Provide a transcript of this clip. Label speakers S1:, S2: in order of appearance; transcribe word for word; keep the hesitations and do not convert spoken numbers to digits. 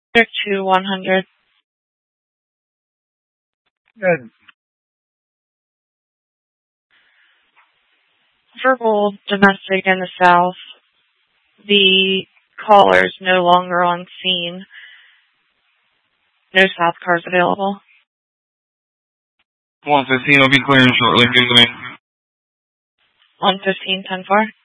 S1: to one hundred.
S2: Good.
S1: Verbal domestic in the south. The caller's no longer on scene. No south cars available.
S3: one fifteen will be clearing shortly.
S1: one fifteen, ten four.